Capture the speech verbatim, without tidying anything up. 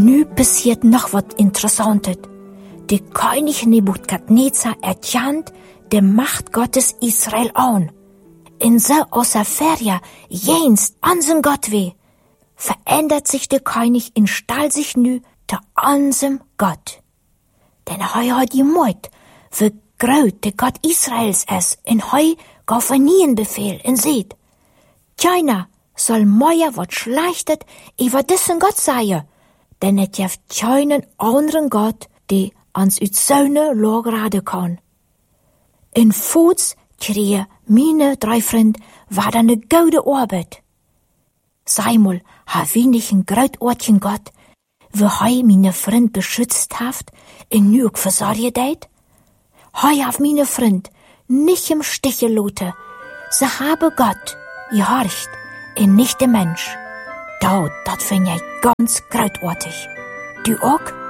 Nu passiert noch wat Interessantes. Der König Nebukadnezar erkennt die Macht Gottes Israel an. In so außer Feria jenst ansem Gott weh, verändert sich der König und stellt sich nu der ansem Gott. Denn er hat die Mut, wie groß der Gott Israels ist, und er gab einen Befehl und sagt, keiner soll mehr wat schlechtet über diesen Gott sein, denn es gibt keinen anderen Gott, der ans uit Söhne lograde kann. In Fuß kriegen meine drei Freunde war eine gute Arbeit. Seimal ha wenig ein Grautortchen Gott, wo hei meine Freund beschützt haft, in nu auch versorgt hat. Hei haf meine Freund nicht im Stiche lote. Sie habe Gott gehorcht, und nicht der Mensch. Da, dat find ich ganz grautortig. Du auch?